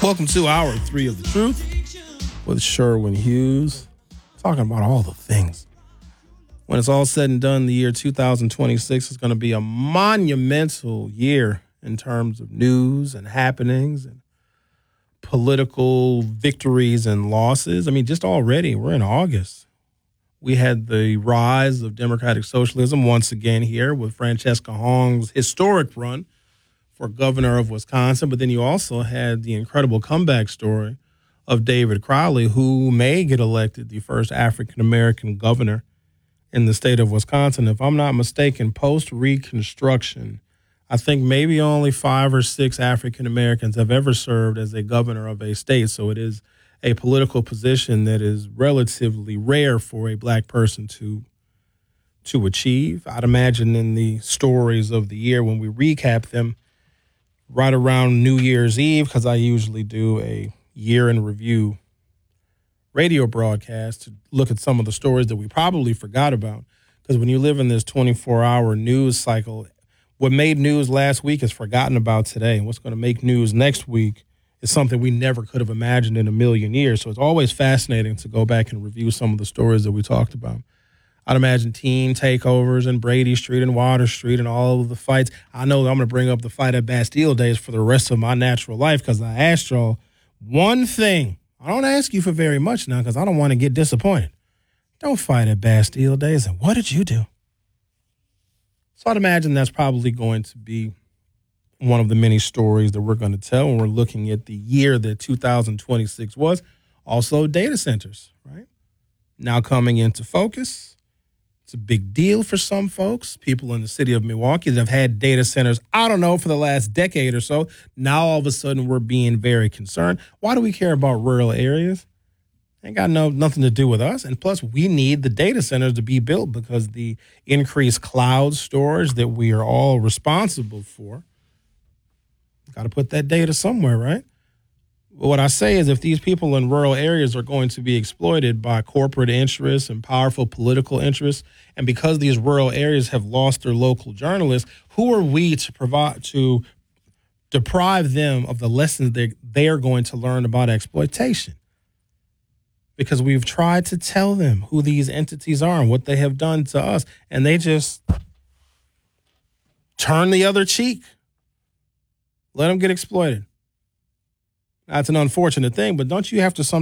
Welcome to Hour 3 of The Truth with Sherwin Hughes. Talking about all the things. When it's all said and done, the year 2026 is going to be a monumental year in terms of news and happenings and political victories and losses. I mean, just already, we're in August. We had the rise of democratic socialism once again here with Francesca Hong's historic run for governor of Wisconsin. But then you also had the incredible comeback story of David Crowley, who may get elected the first African-American governor in the state of Wisconsin. If I'm not mistaken, post-Reconstruction, I think maybe only 5 or 6 African-Americans have ever served as a governor of a state. So it is a political position that is relatively rare for a black person to achieve. I'd imagine in the stories of the year, when we recap them right around New Year's Eve, because I usually do a year in review radio broadcast to look at some of the stories that we probably forgot about. Because when you live in this 24-hour news cycle, what made news last week is forgotten about today. And what's going to make news next week is something we never could have imagined in a million years. So it's always fascinating to go back and review some of the stories that we talked about. I'd imagine teen takeovers and Brady Street and Water Street and all of the fights. I know that I'm going to bring up the fight at Bastille Days for the rest of my natural life because I asked y'all one thing. I don't ask you for very much now because I don't want to get disappointed. Don't fight at Bastille Days. And what did you do? So I'd imagine that's probably going to be one of the many stories that we're going to tell when we're looking at the year that 2026 was. Also data centers, right? Now coming into focus. It's a big deal for some folks, people in the city of Milwaukee that have had data centers, I don't know, for the last decade or so. Now all of a sudden we're being very concerned. Why do we care about rural areas? Ain't got nothing to do with us. And plus, we need the data centers to be built because the increased cloud storage that we are all responsible for, got to put that data somewhere, right? What I say is if these people in rural areas are going to be exploited by corporate interests and powerful political interests, and because these rural areas have lost their local journalists, who are we to deprive them of the lessons they are going to learn about exploitation? Because we've tried to tell them who these entities are and what they have done to us, and they just turn the other cheek. Let them get exploited. That's an unfortunate thing, but don't you have to sometimes